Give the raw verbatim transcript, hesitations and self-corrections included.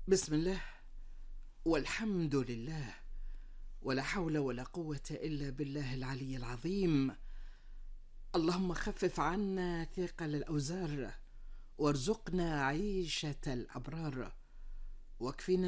بسم الله والحمد لله، ولا حول ولا قوة إلا بالله العلي العظيم. اللهم خفف عنا ثقل الأوزار، وارزقنا عيشة الأبرار، واكفنا